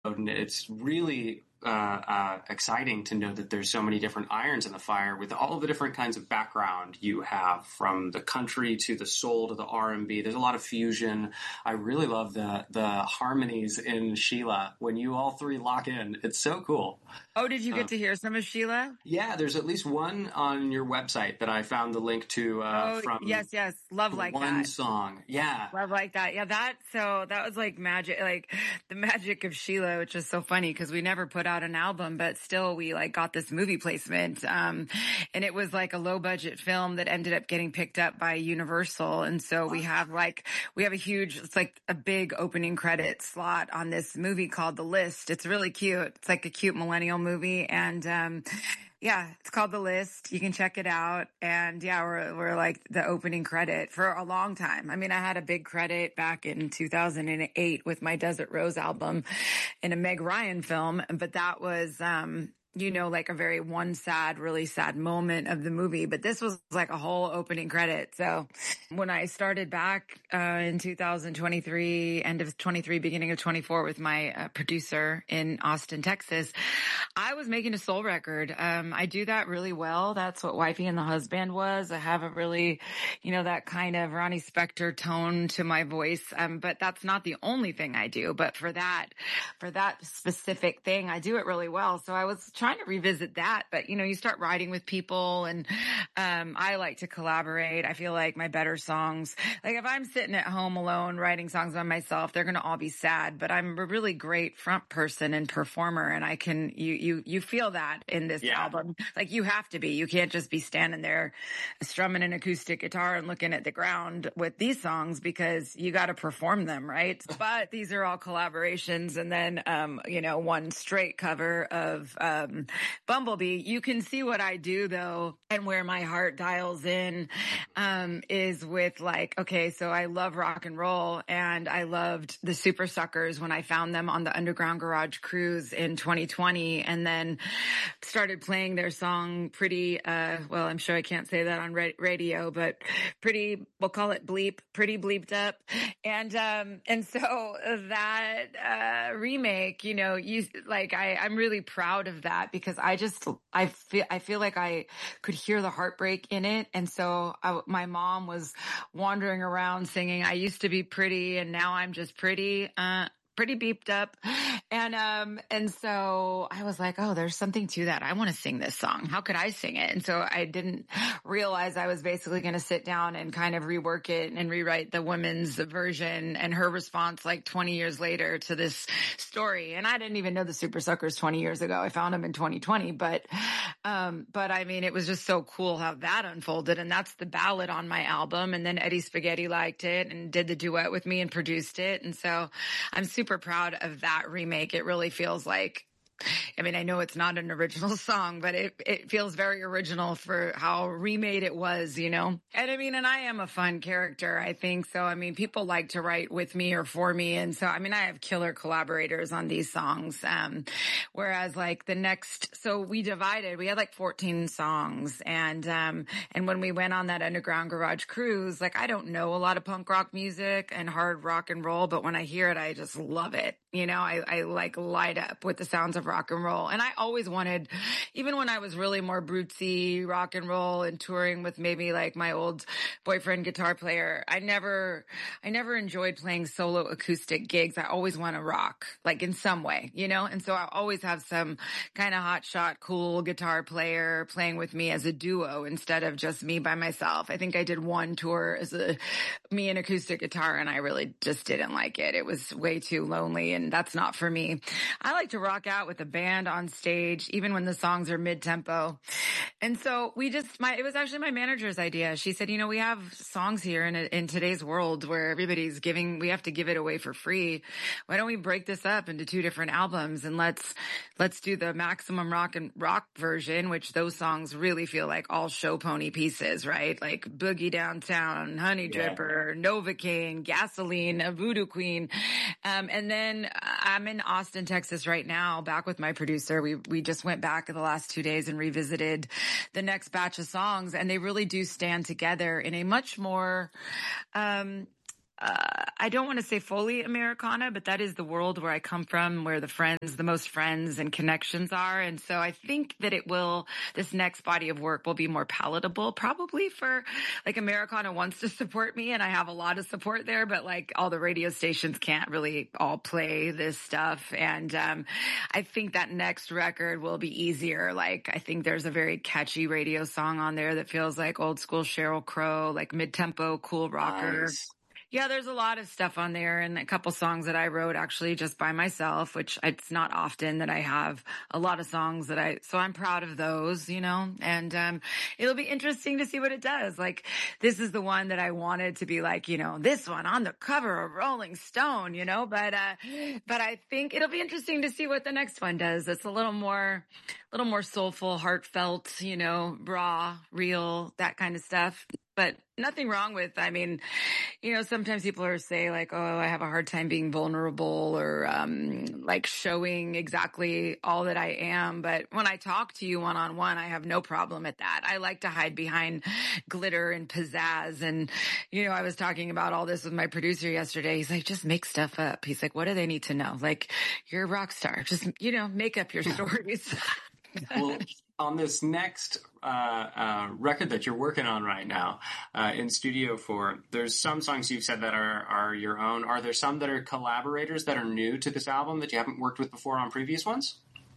and it's really exciting to know that there's so many different irons in the fire with all the different kinds of background you have, from the country to the soul to the R&B. There's a lot of fusion. I really love the harmonies in Sheila when you all three lock in. It's so cool. Oh, did you get to hear some of Sheila? Yeah, there's at least one on your website that I found the link to from yes. Love Like one That. Song. Yeah. Love Like That. Yeah, that was like magic, like the magic of Sheila, which is so funny because we never put out an album, but still we like got this movie placement. And it was like a low budget film that ended up getting picked up by Universal. And so we have a huge, it's like a big opening credit slot on this movie called The List. It's really cute. It's like a cute millennial movie. And, yeah, it's called The List. You can check it out. And yeah, we're like the opening credit for a long time. I mean, I had a big credit back in 2008 with my Desert Rose album in a Meg Ryan film, but that was, like a very really sad moment of the movie, but this was like a whole opening credit. So when I started back in 2023, end of 23, beginning of 24 with my producer in Austin, Texas, I was making a soul record. I do that really well. That's what Wifey and the Husband was. I have a really, that kind of Ronnie Spector tone to my voice. But that's not the only thing I do. But for that specific thing, I do it really well. So I was trying to revisit that, but you start writing with people, and I like to collaborate. I feel like my better songs, like if I'm sitting at home alone writing songs by myself, they're going to all be sad, but I'm a really great front person and performer, and I can, you feel that in this album. Like you have to be, you can't just be standing there strumming an acoustic guitar and looking at the ground with these songs, because you got to perform them, right? But these are all collaborations, and then one straight cover of Bumblebee. You can see what I do though, and where my heart dials in is with so I love rock and roll, and I loved the Super Suckers when I found them on the Underground Garage Cruise in 2020, and then started playing their song Pretty, I'm sure I can't say that on radio, but Pretty, we'll call it Bleep, Pretty Bleeped Up. And so that remake, I'm really proud of that, because I feel like I could hear the heartbreak in it. And so my mom was wandering around singing, I used to be pretty and now I'm just pretty beeped up. And so I was like, oh, there's something to that. I want to sing this song. How could I sing it? And so I didn't realize I was basically going to sit down and kind of rework it and rewrite the women's version and her response 20 years later to this story. And I didn't even know the Super Suckers 20 years ago. I found them in 2020, but I mean, it was just so cool how that unfolded. And that's the ballad on my album. And then Eddie Spaghetti liked it and did the duet with me and produced it. And so I'm super proud of that remake. It really feels like, I know it's not an original song, but it feels very original for how remade it was, And and I am a fun character, I think. So, people like to write with me or for me. And so, I have killer collaborators on these songs. Whereas we divided, we had 14 songs. And when we went on that Underground Garage Cruise, I don't know a lot of punk rock music and hard rock and roll, but when I hear it, I just love it. I light up with the sounds of rock and roll. And I always wanted, even when I was really more brootsy rock and roll and touring with maybe my old boyfriend guitar player, I never enjoyed playing solo acoustic gigs. I always want to rock, in some way, And so I always have some kind of hotshot, cool guitar player playing with me as a duo instead of just me by myself. I think I did one tour as me and acoustic guitar, and I really just didn't like it. It was way too lonely, and that's not for me. I like to rock out with a band on stage, even when the songs are mid-tempo. And so it was actually my manager's idea. She said, we have songs here in today's world where everybody's we have to give it away for free. Why don't we break this up into two different albums, and let's do the maximum rock version, which those songs really feel like all show pony pieces, right? Like Boogie Downtown, Honey Dripper, Novocaine, Gasoline, a Voodoo Queen. And then I'm in Austin, Texas right now, back with my producer. We just went back in the last 2 days and revisited the next batch of songs, and they really do stand together in a much more, I don't want to say fully Americana, but that is the world where I come from, where the most friends and connections are. And so I think that this next body of work will be more palatable, probably for like Americana wants to support me and I have a lot of support there, but like all the radio stations can't really all play this stuff. And I think that next record will be easier. Like I think there's a very catchy radio song on there that feels like old school Sheryl Crow, like mid-tempo, cool rocker. Nice. Yeah, there's a lot of stuff on there and a couple songs that I wrote actually just by myself, which it's not often that I have a lot of songs so I'm proud of those, and it'll be interesting to see what it does. Like this is the one that I wanted to be like, this one on the cover of Rolling Stone, but I think it'll be interesting to see what the next one does. It's a little more soulful, heartfelt, raw, real, that kind of stuff. But nothing wrong with, sometimes people say like, oh, I have a hard time being vulnerable or like showing exactly all that I am. But when I talk to you one-on-one, I have no problem at that. I like to hide behind glitter and pizzazz. And, I was talking about all this with my producer yesterday. He's like, just make stuff up. He's like, what do they need to know? Like, you're a rock star. Just, make up your stories. Well, on this next record that you're working on right now in Studio 4, there's some songs you've said that are your own. Are there some that are collaborators that are new to this album that you haven't worked with before on previous ones?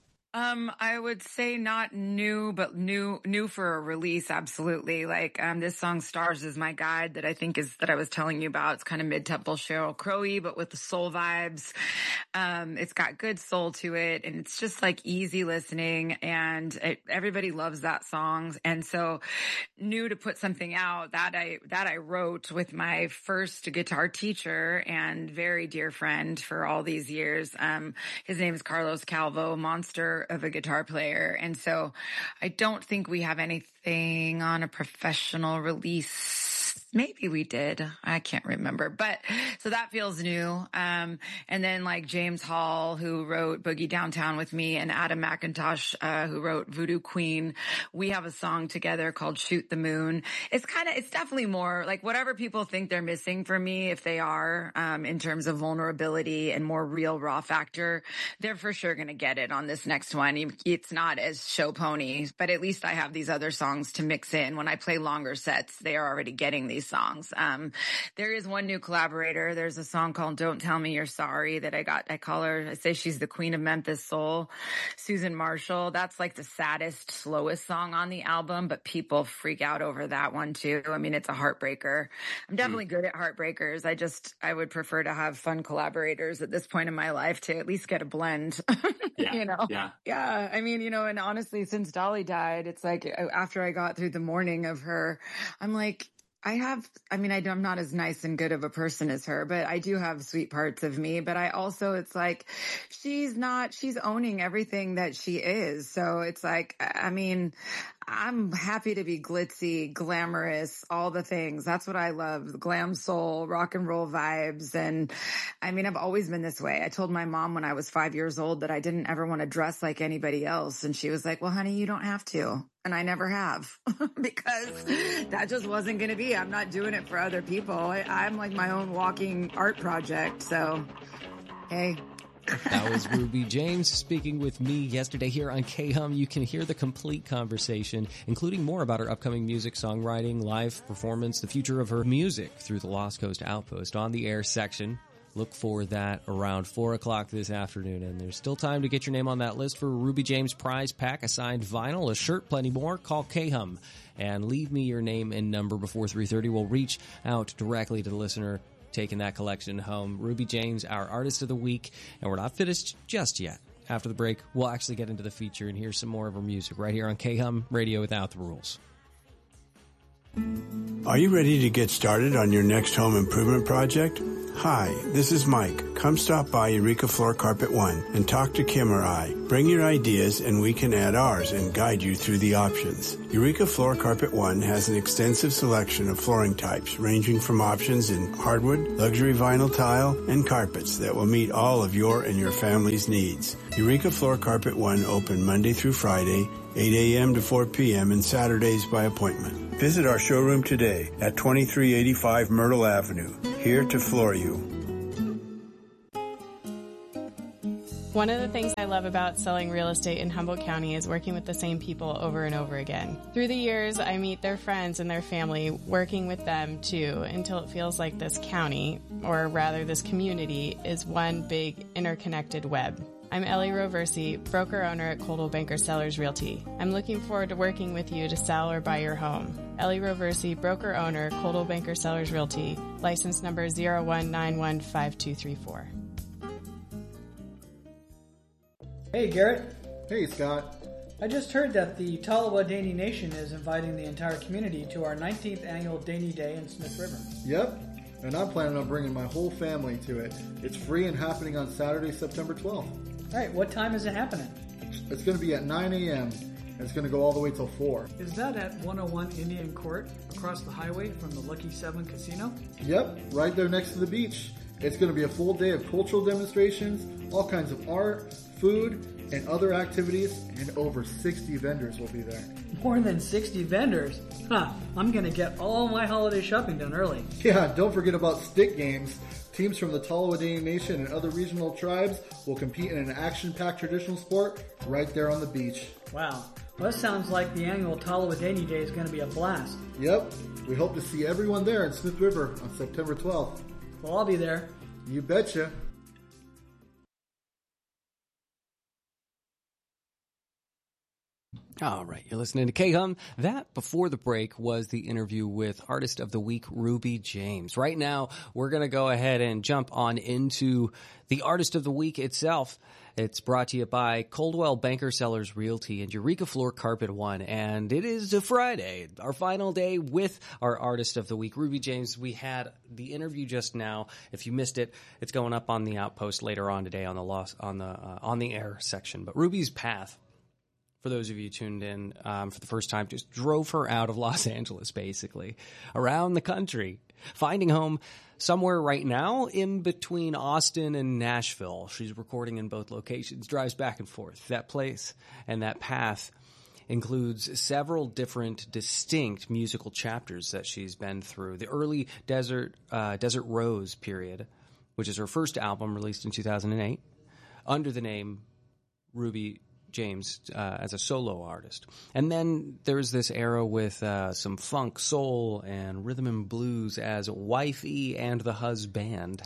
I would say not new, but new for a release. Absolutely. Like, this song Stars is My Guide that I think that I was telling you about. It's kind of mid-tempo Sheryl Crow-y, but with the soul vibes. It's got good soul to it and it's just like easy listening and everybody loves that song. And so new to put something out that I wrote with my first guitar teacher and very dear friend for all these years. His name is Carlos Calvo, monster of a guitar player. And so I don't think we have anything on a professional release. Maybe we did. I can't remember. But so that feels new. And then like James Hall, who wrote Boogie Downtown with me, and Adam McIntosh, who wrote Voodoo Queen. We have a song together called Shoot the Moon. It's definitely more like whatever people think they're missing from me, if they are, in terms of vulnerability and more real raw factor, they're for sure going to get it on this next one. It's not as show pony, but at least I have these other songs to mix in. When I play longer sets, they are already getting these songs. There is one new collaborator. There's a song called Don't Tell Me You're Sorry that I say she's the queen of Memphis soul, Susan Marshall. That's like the saddest, slowest song on the album, but people freak out over that one too. I mean, it's a heartbreaker. I'm definitely good at heartbreakers. I would prefer to have fun collaborators at this point in my life to at least get a blend. Yeah. Yeah. I mean, and honestly, since Dolly died, it's like after I got through the mourning of her, I'm like, I'm not as nice and good of a person as her, but I do have sweet parts of me. But it's like, she's owning everything that she is. So it's like, I'm happy to be glitzy, glamorous, all the things. That's what I love. Glam soul, rock and roll vibes. And I've always been this way. I told my mom when I was 5 years old that I didn't ever want to dress like anybody else. And she was like, well, honey, you don't have to. And I never have because that just wasn't going to be. I'm not doing it for other people. I'm like my own walking art project. So, hey. That was Ruby James speaking with me yesterday here on K-Hum. You can hear the complete conversation, including more about her upcoming music, songwriting, live performance, the future of her music through the Lost Coast Outpost on the air section. Look for that around 4 o'clock this afternoon. And there's still time to get your name on that list for a Ruby James prize pack, a signed vinyl, a shirt, plenty more. Call K-Hum and leave me your name and number before 3:30. We'll reach out directly to the listener taking that collection home. Ruby James, our Artist of the Week. And we're not finished just yet. After the break, we'll actually get into the feature and hear some more of her music right here on K-Hum Radio Without the Rules. Are you ready to get started on your next home improvement project? Hi, this is Mike. Come stop by Eureka Floor Carpet One and talk to Kim or I. Bring your ideas and we can add ours and guide you through the options. Eureka Floor Carpet One has an extensive selection of flooring types ranging from options in hardwood, luxury vinyl tile, and carpets that will meet all of your and your family's needs. Eureka Floor Carpet One open Monday through Friday, 8 a.m. to 4 p.m. and Saturdays by appointment. Visit our showroom today at 2385 Myrtle Avenue here to floor you. One of the things I love about selling real estate in Humboldt County is working with the same people over and over again. Through the years, I meet their friends and their family, working with them too, until it feels like this county, or rather this community, is one big interconnected web. I'm Ellie Roversi, broker-owner at Coldwell Banker Sellers Realty. I'm looking forward to working with you to sell or buy your home. Ellie Roversi, broker-owner, Coldwell Banker Sellers Realty, license number 01915234. Hey, Garrett. Hey, Scott. I just heard that the Tolowa Dani Nation is inviting the entire community to our 19th annual Dani Day in Smith River. Yep, and I'm planning on bringing my whole family to it. It's free and happening on Saturday, September 12th. All right, what time is it happening? It's going to be at 9 a.m., and it's going to go all the way till 4. Is that at 101 Indian Court, across the highway from the Lucky 7 Casino? Yep, right there next to the beach. It's going to be a full day of cultural demonstrations, all kinds of art, food, and other activities, and over 60 vendors will be there. More than 60 vendors? Huh, I'm going to get all my holiday shopping done early. Yeah, don't forget about stick games. Teams from the Tolowa Dani Nation and other regional tribes will compete in an action-packed traditional sport right there on the beach. Wow, well, that sounds like the annual Tolowa Dani Day is going to be a blast. Yep, we hope to see everyone there in Smith River on September 12th. Well, I'll be there. You betcha. All right, you're listening to K-Hum. That, before the break, was the interview with Artist of the Week, Ruby James. Right now, we're going to go ahead and jump on into the Artist of the Week itself. It's brought to you by Coldwell Banker Sellers Realty and Eureka Floor Carpet One. And it is a Friday, our final day with our Artist of the Week, Ruby James. We had the interview just now. If you missed it, it's going up on the Outpost later on today on the air section. But Ruby's path, for those of you tuned in for the first time, just drove her out of Los Angeles, basically, around the country, finding home somewhere right now in between Austin and Nashville. She's recording in both locations, drives back and forth. That place and that path includes several different distinct musical chapters that she's been through. The early Desert Rose period, which is her first album released in 2008, under the name Ruby James as a solo artist. And then there's this era with some funk, soul, and rhythm and blues as Wifey and the Husband.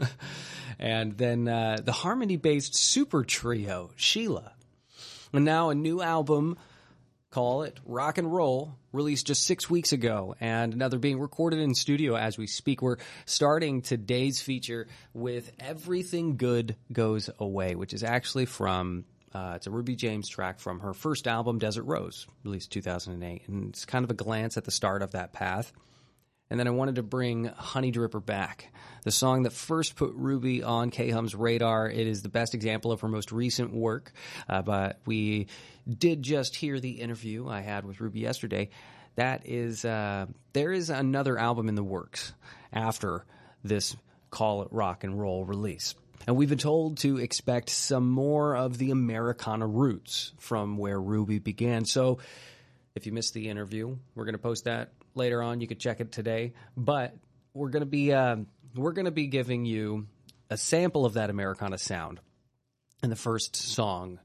And then the harmony-based super trio, Sheila. And now a new album, call it Rock and Roll, released just 6 weeks ago, and another being recorded in studio as we speak. We're starting today's feature with Everything Good Goes Away, which is actually from it's a Ruby James track from her first album, Desert Rose, released 2008. And it's kind of a glance at the start of that path. And then I wanted to bring Honey Dripper back, the song that first put Ruby on K-Hum's radar. It is the best example of her most recent work. But we did just hear the interview I had with Ruby yesterday. That is, there is another album in the works after this Call It Rock and Roll release. And we've been told to expect some more of the Americana roots from where Ruby began. So if you missed the interview, we're going to post that later on. You could check it today. But we're going to be giving you a sample of that Americana sound in the first song.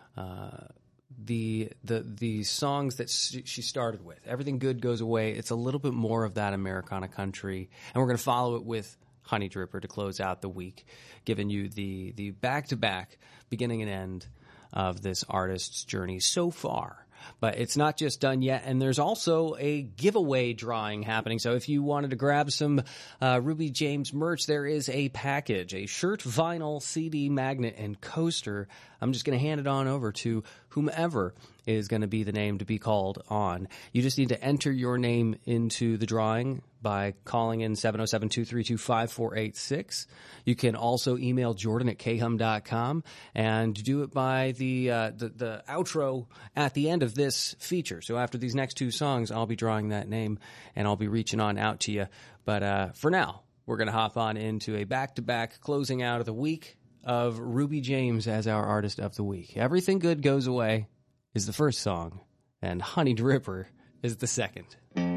The songs that she started with, Everything Good Goes Away. It's a little bit more of that Americana country, and we're going to follow it with Honey Dripper to close out the week, giving you the back-to-back beginning and end of this artist's journey so far. But it's not just done yet, and there's also a giveaway drawing happening. So if you wanted to grab some Ruby James merch, there is a package, a shirt, vinyl, CD, magnet, and coaster. I'm just going to hand it on over to whomever is going to be the name to be called on. You just need to enter your name into the drawing by calling in 707-232-5486. You can also email Jordan at khum.com and do it by the outro at the end of this feature. So after these next two songs, I'll be drawing that name and I'll be reaching on out to you. But for now, we're going to hop on into a back-to-back closing out of the week of Ruby James as our Artist of the Week. Everything Good Goes Away is the first song, and Honey Dripper is the second.